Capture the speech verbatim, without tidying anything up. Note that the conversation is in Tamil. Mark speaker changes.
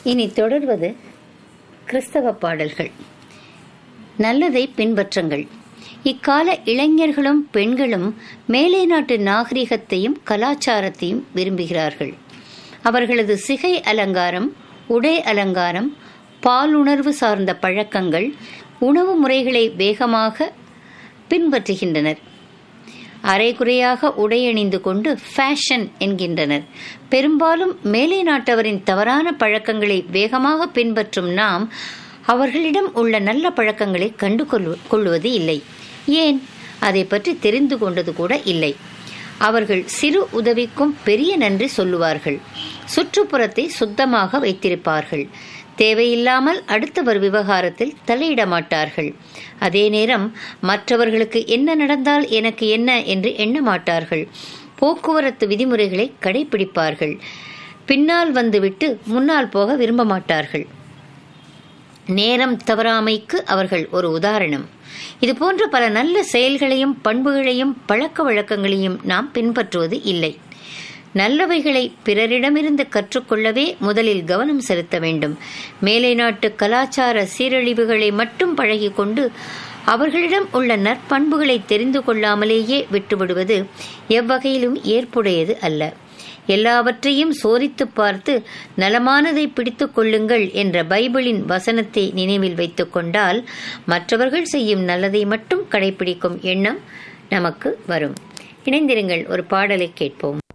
Speaker 1: இனி தொடர்வது கிறிஸ்தவ பாடல்கள். நல்லதை பின்பற்றுங்கள். இக்கால இளைஞர்களும் பெண்களும் மேலை நாட்டு நாகரிகத்தையும் கலாச்சாரத்தையும் விரும்புகிறார்கள். அவர்களது சிகை அலங்காரம், உடை அலங்காரம், பாலுணர்வு சார்ந்த பழக்கங்கள், உணவு முறைகளை வேகமாக பின்பற்றுகின்றனர். அரைகுறையாக உடையணிந்து கொண்டு ஃபேஷன் என்கின்றனர். பெரும்பாலும் மேலை நாட்டவரின் தவறான பழக்கங்களை வேகமாக பின்பற்றும் நாம் அவர்களிடம் உள்ள நல்ல பழக்கங்களை கண்டு கொள்வது இல்லை. ஏன்? அதை பற்றி தெரிந்து கொண்டது கூட இல்லை. அவர்கள் சிறு உதவிக்கும் பெரிய நன்றி சொல்லுவார்கள். சுற்றுப்புறத்தை சுத்தமாக வைத்திருப்பார்கள். தேவையில்லாமல் அடுத்தவர் விவகாரத்தில் தலையிட மாட்டார்கள். அதே நேரம் மற்றவர்களுக்கு என்ன நடந்தால் எனக்கு என்ன என்று எண்ண மாட்டார்கள். போக்குவரத்து விதிமுறைகளை கடைபிடிப்பார்கள். பின்னால் வந்துவிட்டு முன்னால் போக விரும்ப மாட்டார்கள். நேரம் தவறாமைக்கு அவர்கள் ஒரு உதாரணம். இது போன்ற பல நல்ல செயல்களையும் பண்புகளையும் பழக்க வழக்கங்களையும் நாம் பின்பற்றுவது இல்லை. நல்லவைகளை பிறரிடமிருந்து கற்றுக்கொள்ளவே முதலில் கவனம் செலுத்த வேண்டும். மேலை நாட்டு கலாச்சார சீரழிவுகளை மட்டும் பழகி கொண்டு அவர்களிடம் உள்ள நற்பண்புகளை தெரிந்து கொள்ளாமலேயே விட்டுவிடுவது எவ்வகையிலும் ஏற்புடையது அல்ல. எல்லாவற்றையும் சோதித்து பார்த்து நலமானதை பிடித்துக் கொள்ளுங்கள் என்ற பைபிளின் வசனத்தை நினைவில் வைத்துக் கொண்டால் மற்றவர்கள் செய்யும் நல்லதை மட்டும் கடைபிடிக்கும் எண்ணம் நமக்கு வரும். இணைந்திருங்கள், ஒரு பாடலை கேட்போம்.